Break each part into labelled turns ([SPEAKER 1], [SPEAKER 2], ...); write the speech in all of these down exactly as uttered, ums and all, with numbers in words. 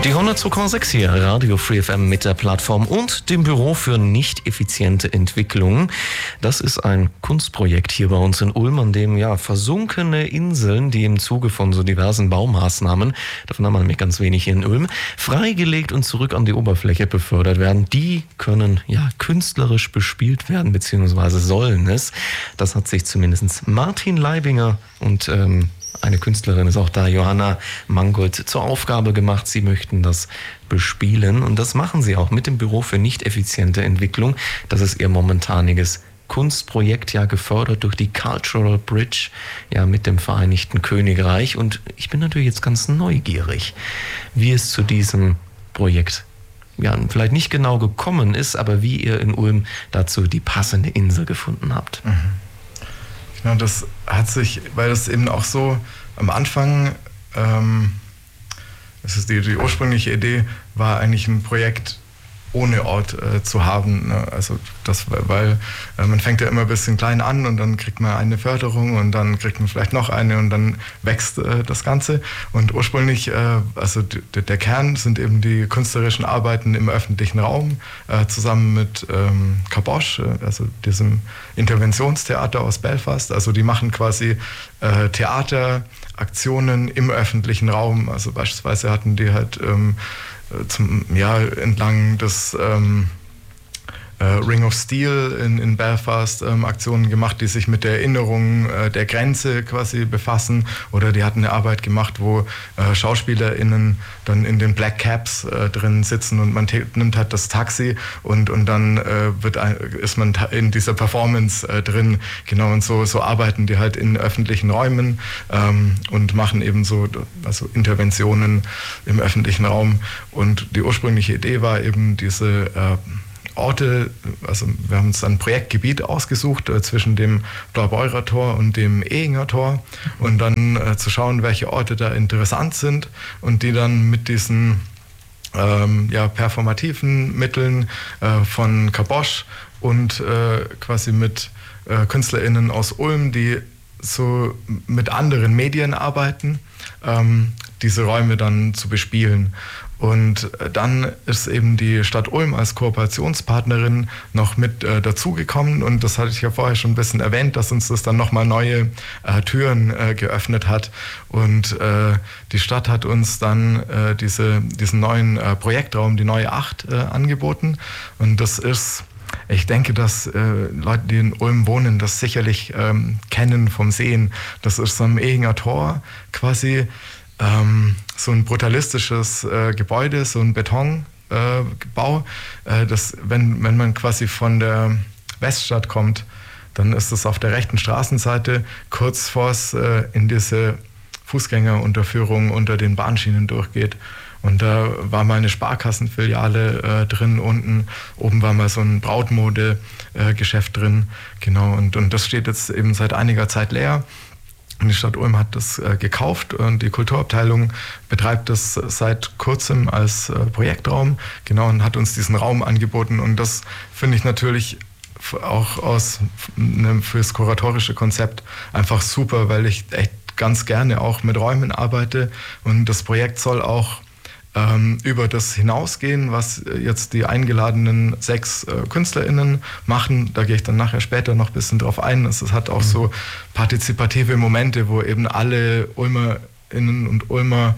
[SPEAKER 1] Die hundertzwei Komma sechs hier, Radio Free F M mit der Plattform und dem Büro für nicht effiziente Entwicklung. Das ist ein Kunstprojekt hier bei uns in Ulm, an dem ja versunkene Inseln, die im Zuge von so diversen Baumaßnahmen, davon haben wir nämlich ganz wenig hier in Ulm, freigelegt und zurück an die Oberfläche befördert werden. Die können ja künstlerisch bespielt werden, beziehungsweise sollen es. Das hat sich zumindest Martin Leibinger und ähm, eine Künstlerin ist auch da, Johanna Mangold, zur Aufgabe gemacht. Sie möchten das bespielen und das machen sie auch mit dem Büro für nicht effiziente Entwicklung. Das ist ihr momentaniges Kunstprojekt, ja gefördert durch die Cultural Bridge, ja mit dem Vereinigten Königreich. Und ich bin natürlich jetzt ganz neugierig, wie es zu diesem Projekt ja vielleicht nicht genau gekommen ist, aber wie ihr in Ulm dazu die passende Insel gefunden habt.
[SPEAKER 2] Mhm. Ja, das hat sich, weil das eben auch so am Anfang, ähm, das ist die, die ursprüngliche Idee, war eigentlich ein Projekt ohne Ort äh, zu haben. Ne? Also das, weil äh, man fängt ja immer ein bisschen klein an und dann kriegt man eine Förderung und dann kriegt man vielleicht noch eine und dann wächst äh, das Ganze. Und ursprünglich, äh, also d- der Kern sind eben die künstlerischen Arbeiten im öffentlichen Raum, äh, zusammen mit ähm, Caboche, äh, also diesem Interventionstheater aus Belfast. Also die machen quasi äh, Theateraktionen im öffentlichen Raum. Also beispielsweise hatten die halt ähm, Zum, ja, entlang des ähm, äh, Ring of Steel in, in Belfast ähm, Aktionen gemacht, die sich mit der Erinnerung äh, der Grenze quasi befassen. Oder die hatten eine Arbeit gemacht, wo äh, SchauspielerInnen dann in den Black Caps äh, drin sitzen und man te- nimmt halt das Taxi und, und dann äh, wird ein, ist man ta- in dieser Performance äh, drin. Genau, und so, so arbeiten die halt in öffentlichen Räumen ähm, und machen eben so also Interventionen im öffentlichen Raum. Und die ursprüngliche Idee war eben diese äh, Orte, also wir haben uns ein Projektgebiet ausgesucht äh, zwischen dem Blaubeurer Tor und dem Ehinger Tor und dann äh, zu schauen, welche Orte da interessant sind und die dann mit diesen ähm, ja, performativen Mitteln äh, von Caboche und äh, quasi mit äh, KünstlerInnen aus Ulm, die so mit anderen Medien arbeiten, ähm, diese Räume dann zu bespielen. Und dann ist eben die Stadt Ulm als Kooperationspartnerin noch mit äh, dazugekommen und das hatte ich ja vorher schon ein bisschen erwähnt, dass uns das dann nochmal neue äh, Türen äh, geöffnet hat und äh, die Stadt hat uns dann äh, diese, diesen neuen äh, Projektraum, die neue acht, äh, angeboten und das ist, ich denke, dass äh, Leute, die in Ulm wohnen, das sicherlich ähm, kennen vom Sehen. Das ist am Ehinger Tor quasi ähm, so ein brutalistisches äh, Gebäude, so ein Betonbau. Äh, das, wenn, wenn man quasi von der Weststadt kommt, dann ist es auf der rechten Straßenseite, kurz vor es äh, in diese Fußgängerunterführung unter den Bahnschienen durchgeht. Und da war mal eine Sparkassenfiliale äh, drin unten. Oben war mal so ein Brautmode-Geschäft äh, drin. Genau, und, und das steht jetzt eben seit einiger Zeit leer. Und die Stadt Ulm hat das äh, gekauft und die Kulturabteilung betreibt das seit kurzem als äh, Projektraum. Genau, und hat uns diesen Raum angeboten. Und das finde ich natürlich auch aus ne, fürs kuratorische Konzept einfach super, weil ich echt ganz gerne auch mit Räumen arbeite. Und das Projekt soll auch ähm, über das hinausgehen, was jetzt die eingeladenen sechs äh, KünstlerInnen machen. Da gehe ich dann nachher später noch ein bisschen drauf ein. Es, es hat auch mhm. so partizipative Momente, wo eben alle UlmerInnen und Ulmer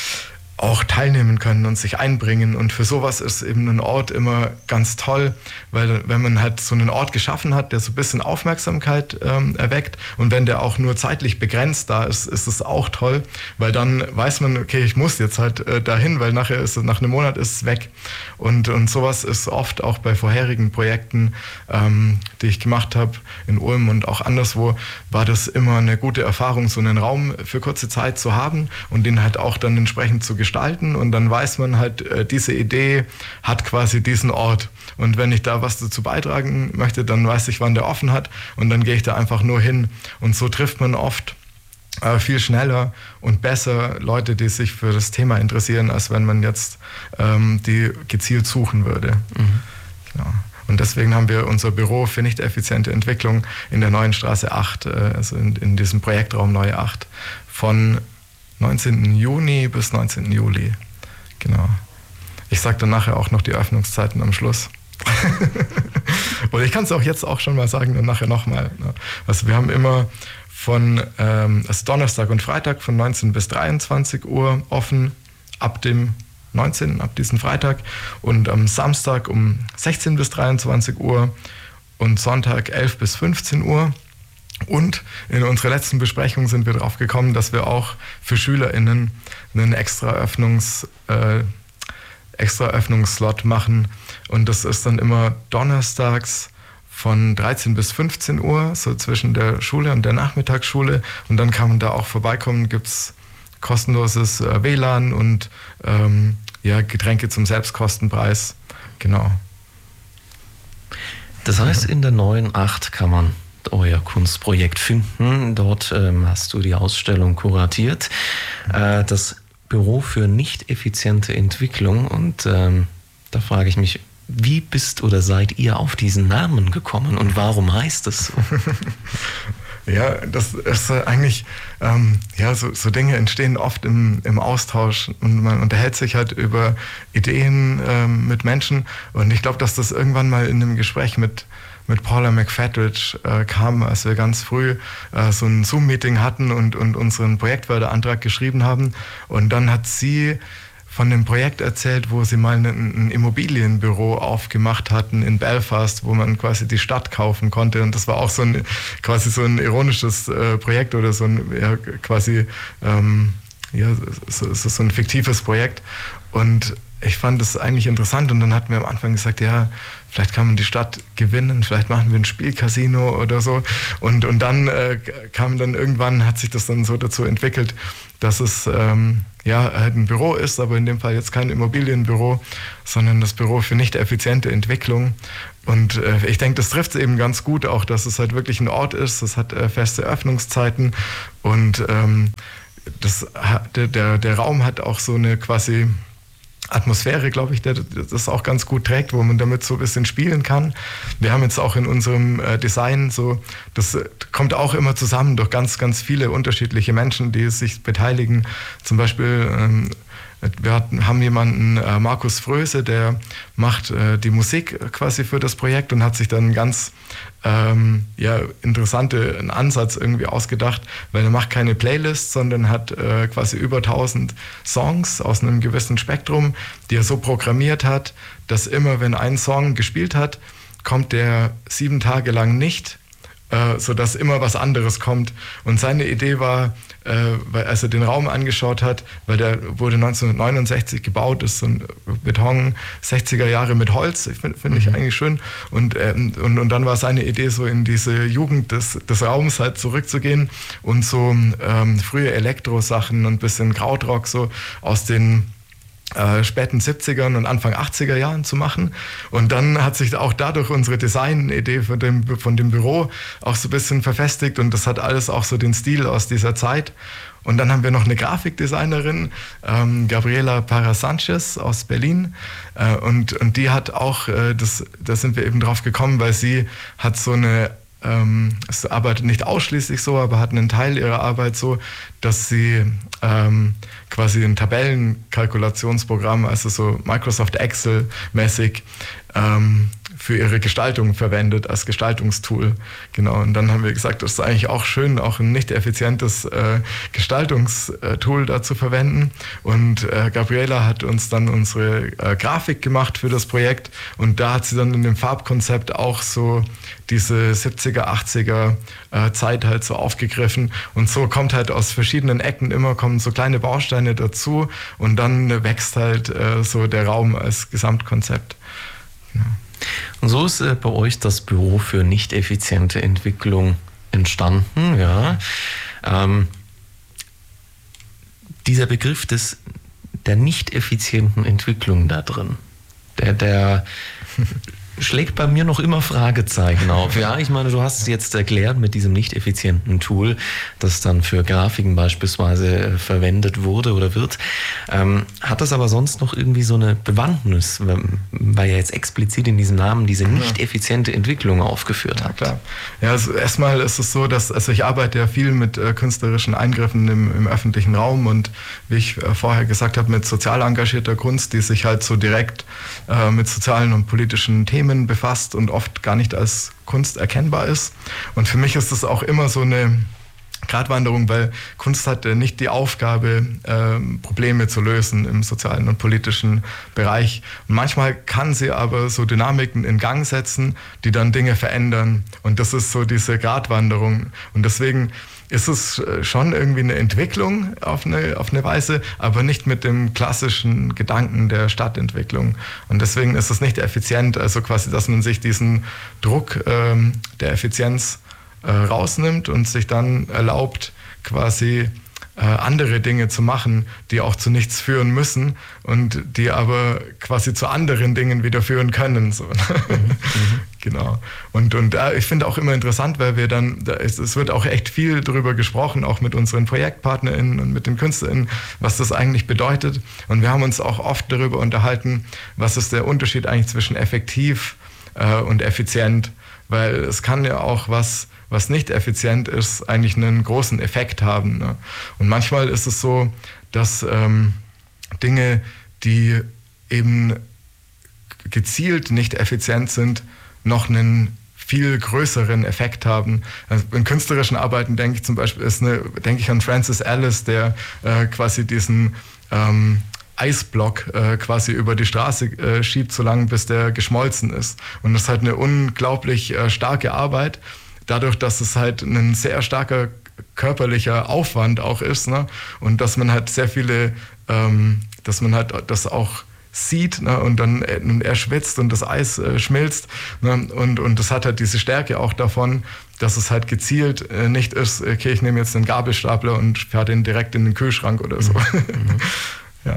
[SPEAKER 2] auch teilnehmen können und sich einbringen. Und für sowas ist eben ein Ort immer ganz toll, weil wenn man halt so einen Ort geschaffen hat, der so ein bisschen Aufmerksamkeit ähm, erweckt und wenn der auch nur zeitlich begrenzt da ist, ist es auch toll, weil dann weiß man, okay, ich muss jetzt halt äh, dahin, weil nachher ist es, nach einem Monat ist es weg. Und, und sowas ist oft auch bei vorherigen Projekten, ähm, die ich gemacht habe in Ulm und auch anderswo, war das immer eine gute Erfahrung, so einen Raum für kurze Zeit zu haben und den halt auch dann entsprechend zu gestalten und dann weiß man halt, äh, diese Idee hat quasi diesen Ort und wenn ich da was dazu beitragen möchte, dann weiß ich, wann der offen hat und dann gehe ich da einfach nur hin und so trifft man oft äh, viel schneller und besser Leute, die sich für das Thema interessieren, als wenn man jetzt ähm, die gezielt suchen würde. Mhm. Genau. Und deswegen haben wir unser Büro für nicht effiziente Entwicklung in der Neuen Straße acht, äh, also in, in diesem Projektraum Neue acht, von neunzehnten Juni bis neunzehnten Juli. Genau. Ich sage dann nachher auch noch die Öffnungszeiten am Schluss. Oder ich kann es auch jetzt auch schon mal sagen und nachher nochmal. Also wir haben immer von ähm, also Donnerstag und Freitag von neunzehn bis dreiundzwanzig Uhr offen, ab dem neunzehnten, ab diesem Freitag, und am Samstag um sechzehn bis dreiundzwanzig Uhr und Sonntag elf bis fünfzehn Uhr. Und in unserer letzten Besprechung sind wir darauf gekommen, dass wir auch für SchülerInnen einen extra Öffnungs, äh, extra Öffnungsslot machen. Und das ist dann immer donnerstags von dreizehn bis fünfzehn Uhr, so zwischen der Schule und der Nachmittagsschule. Und dann kann man da auch vorbeikommen, gibt es kostenloses äh, W L A N und ähm, ja, Getränke zum Selbstkostenpreis. Genau.
[SPEAKER 1] Das heißt, in der neuen acht kann man euer Kunstprojekt finden. Dort ähm, hast du die Ausstellung kuratiert. Äh, das Büro für nicht effiziente Entwicklung. Und ähm, da frage ich mich, wie bist oder seid ihr auf diesen Namen gekommen und warum heißt es so?
[SPEAKER 2] Ja, das ist eigentlich, ähm, ja, so, so Dinge entstehen oft im, im Austausch und man unterhält sich halt über Ideen ähm, mit Menschen, und ich glaube, dass das irgendwann mal in einem Gespräch mit, mit Paula McFatridge äh, kam, als wir ganz früh äh, so ein Zoom-Meeting hatten und, und unseren Projektförderantrag geschrieben haben, und dann hat sie von dem Projekt erzählt, wo sie mal ein, ein Immobilienbüro aufgemacht hatten in Belfast, wo man quasi die Stadt kaufen konnte. Und das war auch so ein quasi so ein ironisches äh, Projekt oder so ein ja, quasi ähm, ja, so, so, so ein fiktives Projekt. Und ich fand das eigentlich interessant, und dann hatten wir am Anfang gesagt, ja, vielleicht kann man die Stadt gewinnen, vielleicht machen wir ein Spielcasino oder so. Und, und dann äh, kam dann irgendwann, hat sich das dann so dazu entwickelt, dass es ähm, ja halt ein Büro ist, aber in dem Fall jetzt kein Immobilienbüro, sondern das Büro für nicht effiziente Entwicklung. Und äh, ich denke, das trifft es eben ganz gut auch, dass es halt wirklich ein Ort ist, es hat äh, feste Öffnungszeiten, und ähm, das, der, der, der Raum hat auch so eine quasi Atmosphäre, glaube ich, der das auch ganz gut trägt, wo man damit so ein bisschen spielen kann. Wir haben jetzt auch in unserem äh, Design so, das äh, kommt auch immer zusammen durch ganz, ganz viele unterschiedliche Menschen, die sich beteiligen. Zum Beispiel, ähm, wir hatten, haben jemanden, äh, Markus Fröse, der macht äh, die Musik quasi für das Projekt und hat sich dann einen ganz ähm, ja, interessanten Ansatz irgendwie ausgedacht, weil er macht keine Playlist, sondern hat äh, quasi über tausend Songs aus einem gewissen Spektrum, die er so programmiert hat, dass immer, wenn ein Song gespielt hat, kommt der sieben Tage lang nicht, äh, sodass immer was anderes kommt. Und seine Idee war, äh, weil, als er den Raum angeschaut hat, weil der wurde neunzehnhundertneunundsechzig gebaut, ist so ein Beton, sechziger Jahre mit Holz, finde find ich mhm. eigentlich schön. Und, ähm, und, und dann war seine Idee, so in diese Jugend des, des Raums halt zurückzugehen und so ähm, frühe Elektrosachen und ein bisschen Krautrock so aus den Äh, späten siebzigern und Anfang achtziger Jahren zu machen. Und dann hat sich auch dadurch unsere Designidee von dem, von dem Büro auch so ein bisschen verfestigt, und das hat alles auch so den Stil aus dieser Zeit. Und dann haben wir noch eine Grafikdesignerin, ähm, Gabriela Para-Sanchez aus Berlin. Äh, und, und die hat auch, äh, das, da sind wir eben drauf gekommen, weil sie hat so eine Ähm, es arbeitet nicht ausschließlich so, aber hat einen Teil ihrer Arbeit so, dass sie ähm, quasi ein Tabellenkalkulationsprogramm, also so Microsoft Excel-mäßig, ähm, für ihre Gestaltung verwendet, als Gestaltungstool. Genau, und dann haben wir gesagt, das ist eigentlich auch schön, auch ein nicht effizientes äh, Gestaltungstool da zu verwenden. Und äh, Gabriela hat uns dann unsere äh, Grafik gemacht für das Projekt, und da hat sie dann in dem Farbkonzept auch so diese siebziger, achtziger äh, Zeit halt so aufgegriffen, und so kommt halt aus verschiedenen Ecken immer kommen so kleine Bausteine dazu, und dann wächst halt äh, so der Raum als Gesamtkonzept. Genau.
[SPEAKER 1] Und so ist äh, bei euch das Büro für nicht effiziente Entwicklung entstanden. Ja. Ähm, dieser Begriff des, der nicht effizienten Entwicklung da drin, der, der schlägt bei mir noch immer Fragezeichen auf. Ja, ich meine, du hast es jetzt erklärt mit diesem nicht effizienten Tool, das dann für Grafiken beispielsweise verwendet wurde oder wird. Ähm, hat das aber sonst noch irgendwie so eine Bewandtnis, weil ja jetzt explizit in diesem Namen diese nicht effiziente Entwicklung aufgeführt
[SPEAKER 2] ja,
[SPEAKER 1] hat?
[SPEAKER 2] Klar. Ja, also erstmal ist es so, dass also ich arbeite ja viel mit äh, künstlerischen Eingriffen im, im öffentlichen Raum und wie ich äh, vorher gesagt habe, mit sozial engagierter Kunst, die sich halt so direkt äh, mit sozialen und politischen Themen befasst und oft gar nicht als Kunst erkennbar ist. Und für mich ist das auch immer so eine Gratwanderung, weil Kunst hat nicht die Aufgabe, äh, Probleme zu lösen im sozialen und politischen Bereich. Und manchmal kann sie aber so Dynamiken in Gang setzen, die dann Dinge verändern. Und das ist so diese Gratwanderung. Und deswegen ist es schon irgendwie eine Entwicklung auf eine, auf eine Weise, aber nicht mit dem klassischen Gedanken der Stadtentwicklung. Und deswegen ist es nicht effizient, also quasi, dass man sich diesen Druck ähm, der Effizienz äh, rausnimmt und sich dann erlaubt, quasi äh, andere Dinge zu machen, die auch zu nichts führen müssen und die aber quasi zu anderen Dingen wieder führen können. So. Mhm. Genau. Und, und äh, ich finde auch immer interessant, weil wir dann, da ist, es wird auch echt viel darüber gesprochen, auch mit unseren ProjektpartnerInnen und mit den KünstlerInnen, was das eigentlich bedeutet. Und wir haben uns auch oft darüber unterhalten, was ist der Unterschied eigentlich zwischen effektiv äh, und effizient. Weil es kann ja auch was, was nicht effizient ist, eigentlich einen großen Effekt haben. Ne? Und manchmal ist es so, dass ähm, Dinge, die eben gezielt nicht effizient sind, noch einen viel größeren Effekt haben. Also in künstlerischen Arbeiten denke ich zum Beispiel, ist eine, denke ich an Francis Alice, der äh, quasi diesen ähm, Eisblock äh, quasi über die Straße äh, schiebt, solange bis der geschmolzen ist. Und das ist halt eine unglaublich äh, starke Arbeit, dadurch, dass es halt ein sehr starker körperlicher Aufwand auch ist, ne? Und dass man halt sehr viele, ähm, dass man halt das auch sieht, ne? Und dann äh, und er schwitzt und das Eis äh, schmilzt, ne? und, und das hat halt diese Stärke auch davon, dass es halt gezielt äh, nicht ist, okay, ich nehme jetzt einen Gabelstapler und fahre den direkt in den Kühlschrank oder so. Mhm. Ja.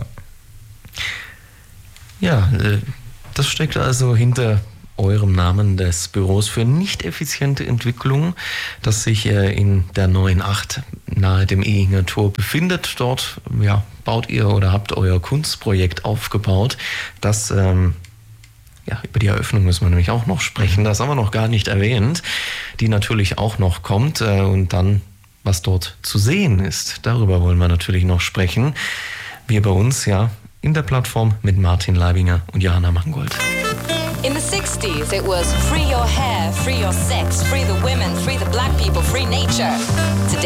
[SPEAKER 1] Ja, das steckt also hinter eurem Namen des Büros für nicht effiziente Entwicklung, das sich in der neuen acht nahe dem Ehinger Tor befindet. Dort ja, baut ihr oder habt euer Kunstprojekt aufgebaut. Das, ähm, ja, über die Eröffnung müssen wir nämlich auch noch sprechen. Das haben wir noch gar nicht erwähnt, die natürlich auch noch kommt. Äh, und dann, was dort zu sehen ist, darüber wollen wir natürlich noch sprechen. Wir bei uns, ja, in der Plattform mit Martin Leibinger und Johanna Mangold.
[SPEAKER 3] In the sixties, it was free your hair, free your sex, free the women, free the black people, free nature. Today